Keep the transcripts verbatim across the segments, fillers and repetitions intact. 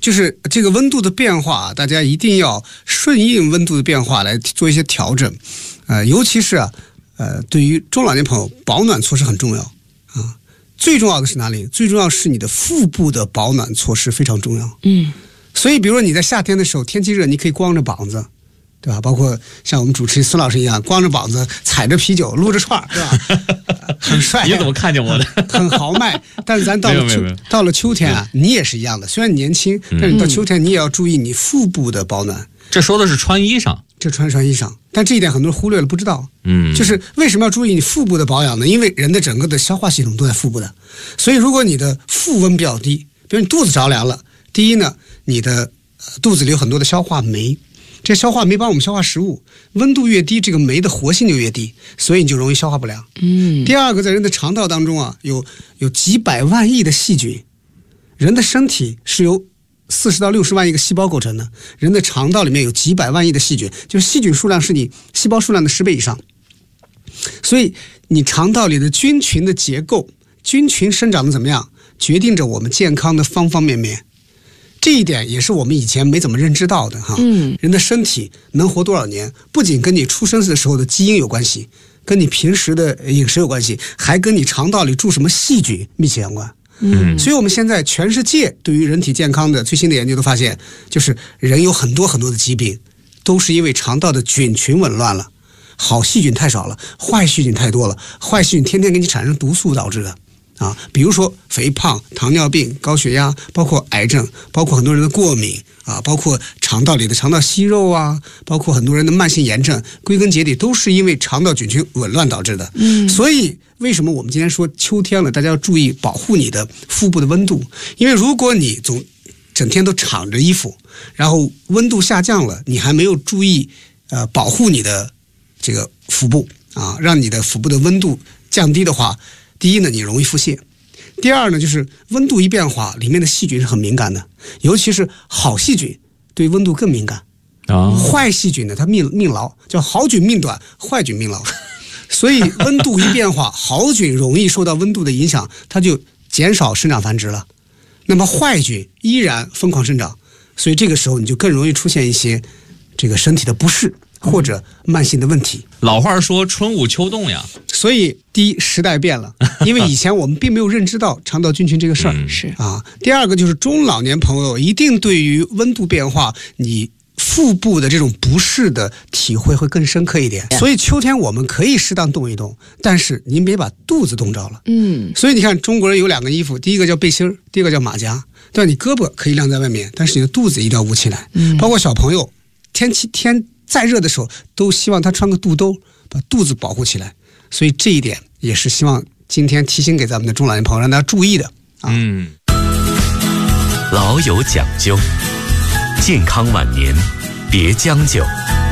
就是这个温度的变化，大家一定要顺应温度的变化来做一些调整。呃，尤其是啊，呃，对于中老年朋友，保暖措施很重要啊。最重要的是哪里？最重要是你的腹部的保暖措施非常重要。 嗯， 所以比如说你在夏天的时候，天气热，你可以光着膀子。对吧？包括像我们主持人孙老师一样，光着膀子踩着啤酒撸着串儿，是吧？很帅。 你怎么看见我的？ 很豪迈。但是咱到了秋到了秋天啊，你也是一样的。虽然你年轻，但是你到秋天你也要注意你腹部的保暖。 这说的是穿衣裳， 这穿穿衣裳。但这一点很多人忽略了，不知道。 嗯， 就是为什么要注意你腹部的保养呢？因为人的整个的消化系统都在腹部的，所以如果你的腹温比较低，比如你肚子着凉了，第一呢，你的肚子里有很多的消化酶。这消化酶帮我们消化食物，温度越低，这个酶的活性就越低，所以你就容易消化不良。 嗯。 第二个，在人的肠道当中啊，有有几百万亿的细菌，人的身体是由四十到六十万亿个细胞构成的，人的肠道里面有几百万亿的细菌，就是细菌数量是你细胞数量的十倍以上。所以你肠道里的菌群的结构，菌群生长的怎么样，决定着我们健康的方方面面。这一点也是我们以前没怎么认知到的哈。 嗯， 人的身体能活多少年，不仅跟你出生的时候的基因有关系，跟你平时的饮食有关系，还跟你肠道里住什么细菌密切相关。 嗯， 所以我们现在全世界对于人体健康的最新的研究都发现，就是人有很多很多的疾病，都是因为肠道的菌群紊乱了，好细菌太少了，坏细菌太多了，坏细菌天天给你产生毒素导致的。啊，比如说肥胖、糖尿病、高血压，包括癌症，包括很多人的过敏啊，包括肠道里的肠道息肉啊，包括很多人的慢性炎症，归根结底都是因为肠道菌群紊乱导致的。 嗯， 所以为什么我们今天说秋天了，大家要注意保护你的腹部的温度，因为如果你总整天都敞着衣服，然后温度下降了，你还没有注意呃保护你的这个腹部啊，让你的腹部的温度降低的话。第一呢，你容易腹泻；第二呢，就是温度一变化，里面的细菌是很敏感的，尤其是好细菌对温度更敏感。 啊， 坏细菌呢，它命命牢，叫好菌命短，坏菌命牢。所以温度一变化，好菌容易受到温度的影响，它就减少生长繁殖了。那么坏菌依然疯狂生长，所以这个时候你就更容易出现一些这个身体的不适。或者慢性的问题。 老话说春捂秋冻呀， 所以第一，时代变了，因为以前我们并没有认知到肠道菌群这个事儿、 嗯、 是啊。第二个就是中老年朋友一定对于温度变化，你腹部的这种不适的体会会更深刻一点。所以秋天我们可以适当动一动，但是您别把肚子冻着了。 嗯， 所以你看中国人有两个衣服，第一个叫背心儿，第二个叫马甲。对吧？你胳膊可以晾在外面，但是你的肚子一定要捂起来。 嗯， 包括小朋友，天气天。再热的时候都希望他穿个肚兜把肚子保护起来，所以这一点也是希望今天提醒给咱们的中老年朋友让大家注意的啊。 嗯， 老有讲究，健康晚年别将就。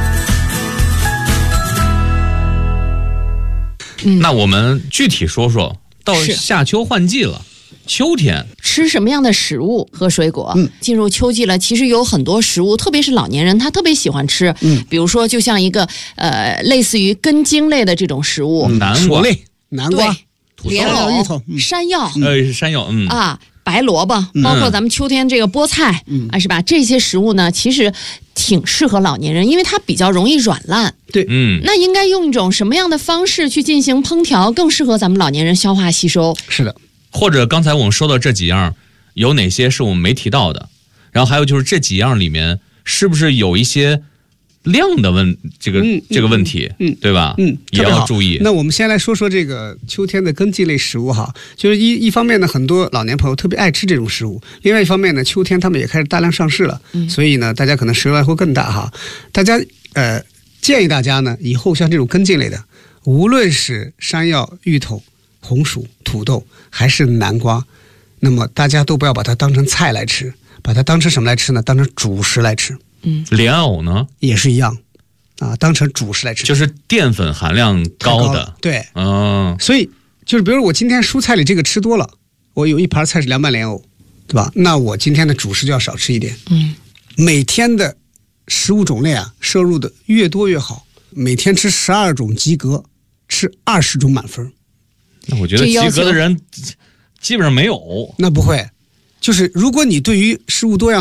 嗯， 那我们具体说说，到夏秋换季了，秋天吃什么样的食物和水果？ 嗯， 进入秋季了，其实有很多食物，特别是老年人，他特别喜欢吃。 嗯， 比如说，就像一个呃，类似于根茎类的这种食物， 嗯、南瓜类、南瓜、 莲藕、 芋头、 嗯、山药， 呃，是山药，嗯啊，白萝卜，包括咱们秋天这个菠菜， 嗯啊，是吧？这些食物呢，其实挺适合老年人，因为它比较容易软烂。 对， 嗯， 那应该用一种什么样的方式去进行烹调，更适合咱们老年人消化吸收？ 是的。 或者刚才我们说的这几样，有哪些是我们没提到的？然后还有就是这几样里面，是不是有一些量的问这个、 嗯、 这个问题？ 嗯， 对吧？ 嗯， 也要注意。 那我们先来说说这个秋天的根茎类食物哈，就是一一方面呢，很多老年朋友特别爱吃这种食物；另外一方面呢，秋天他们也开始大量上市了， 嗯、 所以呢，大家可能食用量会更大哈。大家呃建议大家呢，以后像这种根茎类的，无论是山药、芋头、红薯、土豆还是南瓜，那么大家都不要把它当成菜来吃，把它当成什么来吃呢？当成主食来吃。 嗯， 莲藕呢也是一样啊，当成主食来吃， 就是淀粉含量高的。 对， 嗯， 所以就是比如我今天蔬菜里这个吃多了，我有一盘菜是凉拌莲藕，对吧？那我今天的主食就要少吃一点。 嗯， 每天的食物种类啊，摄入的越多越好。每天吃十二种及格，吃二十种满分。 那我觉得及格的人基本上没有。 那不会，就是如果你对于食物多样